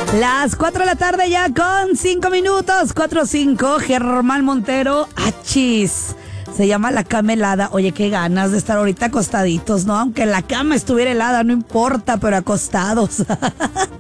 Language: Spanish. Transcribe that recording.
Las 4 de la tarde ya con 5 minutos. 4:05. Germán Montero. Achis. Se llama La Cama Helada. Oye, qué ganas de estar ahorita acostaditos, ¿no? Aunque la cama estuviera helada, no importa, pero acostados.